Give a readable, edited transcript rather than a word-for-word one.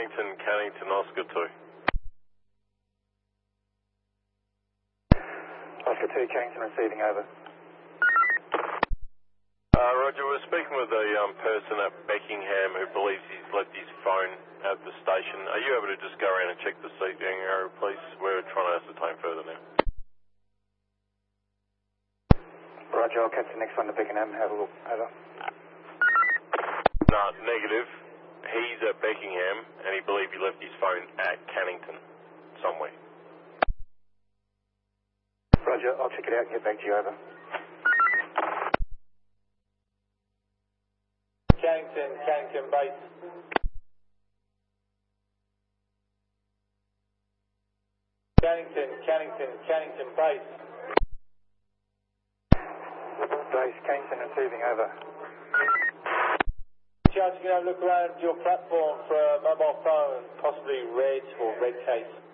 Cannington, Oscar 2. Oscar 2, Cannington receiving, over. Roger, we're speaking with a person at Beckingham who believes he's left his phone at the station. Are you able to just go around and check the seating area, please? We're trying to ascertain further now. Roger, I'll catch the next one to Beckenham. Have a look. Over. No, negative. He's at Beckingham and he believes he left his phone at Cannington somewhere. Roger, I'll check it out and get back to you. Over. Cannington base. Cannington base. Base, Cannington receiving, over. Judge, you can have a look around your platform for a mobile phone, possibly red or red case.